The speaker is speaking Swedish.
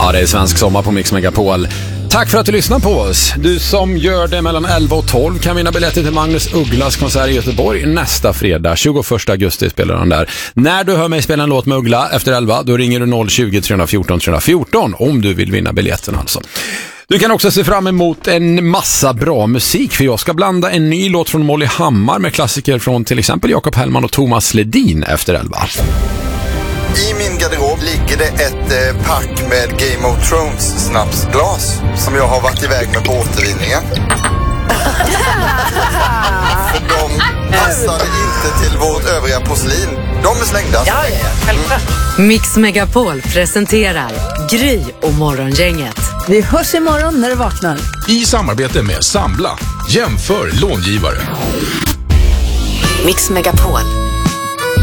Ja, det är svensk sommar på Mix Megapol. Tack för att du lyssnar på oss. Du som gör det mellan 11 och 12 kan vinna biljetter till Magnus Ugglas konsert i Göteborg nästa fredag. 21 augusti spelar han där. När du hör mig spela en låt med Uggla efter 11, då ringer du 020-314 314 om du vill vinna biljetten alltså. Du kan också se fram emot en massa bra musik, för jag ska blanda en ny låt från Molly Hammar med klassiker från till exempel Jakob Hellman och Thomas Ledin efter 11. I min garderob ligger det ett pack med Game of Thrones snapsglas som jag har varit iväg med på återvinningen. För de passade inte till vårt övriga porslin. De är slängda. Ja, självklart. Mix Megapol presenterar Gry och Morgongänget. Vi hörs imorgon när du vaknar. I samarbete med Sambla. Jämför långivare. Mix Megapol.